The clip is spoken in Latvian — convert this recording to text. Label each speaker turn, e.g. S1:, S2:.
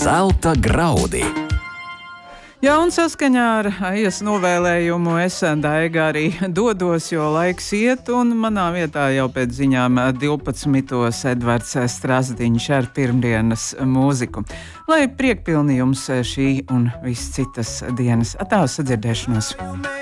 S1: Zelta graudi.
S2: Jā, un saskaņā ar Aijas novēlējumu es Daiga arī dodos, jo laiks iet, un manā vietā jau pēc ziņām 12. Edvards Strasdiņš ar pirmdienas mūziku. Lai priekpilni jums šī un viss citas dienas. Atā uz sadzirdēšanos!